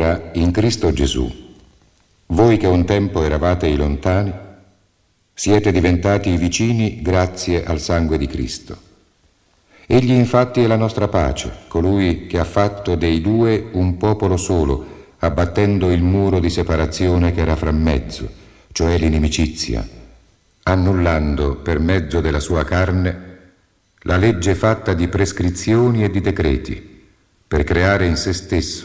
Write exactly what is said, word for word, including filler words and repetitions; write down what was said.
Ora, in Cristo Gesù, voi che un tempo eravate i lontani, siete diventati i vicini grazie al sangue di Cristo. Egli infatti è la nostra pace, colui che ha fatto dei due un popolo solo, abbattendo il muro di separazione che era fra mezzo, cioè l'inimicizia, annullando per mezzo della sua carne la legge fatta di prescrizioni e di decreti, per creare in se stesso